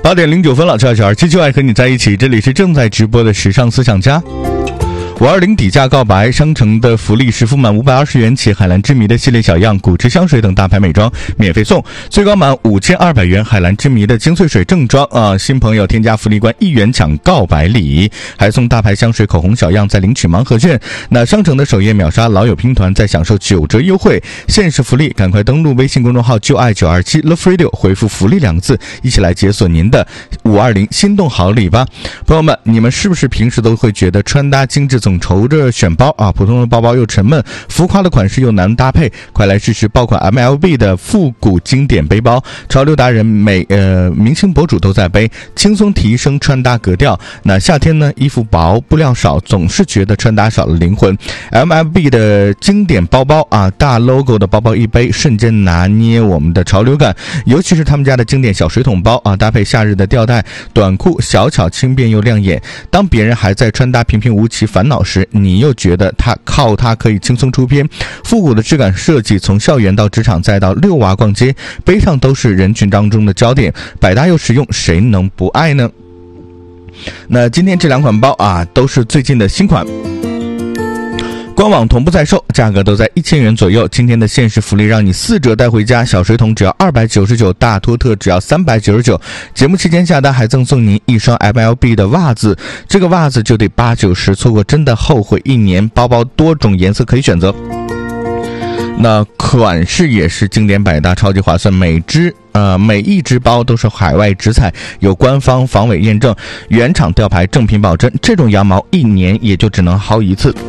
8点09分了，92927就爱和你在一起，这里是正在直播的时尚思想家。520底价告白，商城的福利是付满520元起海蓝之谜的系列小样、古驰香水等大牌美妆免费送，最高满5200元海蓝之谜的精粹水正装新朋友添加福利关1元抢告白礼，还送大牌香水口红小样，再领取盲盒券。那商城的首页秒杀老友拼团，再享受9折优惠，限时福利，赶快登录微信公众号就爱927 Love Radio， 回复福利2个字，一起来解锁您的520心动好礼吧。朋友们，你们是不是平时都会觉得穿搭精致总愁着选包普通的包包又沉闷，浮夸的款式又难搭配，快来试试爆款 MLB 的复古经典背包，潮流达人明星博主都在背，轻松提升穿搭格调。那夏天呢，衣服薄布料少，总是觉得穿搭少了灵魂。MLB 的经典包包大 logo 的包包一背，瞬间拿捏我们的潮流感，尤其是他们家的经典小水桶包搭配夏日的吊带短裤，小巧轻便又亮眼。当别人还在穿搭平平无奇烦恼时，你又觉得靠它可以轻松出片。复古的质感设计，从校园到职场再到遛娃逛街，背上都是人群当中的焦点，百搭又实用，谁能不爱呢？那今天这2款包都是最近的新款，官网同步在售，价格都在1000元左右。今天的限时福利让你4折带回家，小水桶只要299，大托特只要399。节目期间下单还赠送您一双 MLB 的袜子，这个袜子就得80-90，错过真的后悔1年。包包多种颜色可以选择，那款式也是经典百搭，超级划算。每一只包都是海外直采，有官方防伪验证，原厂吊牌正品保真，这种羊毛1年也就只能薅一次。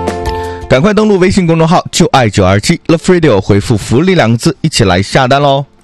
赶快登录微信公众号就爱927 Love Radio， 回复福利2个字，一起来下单喽。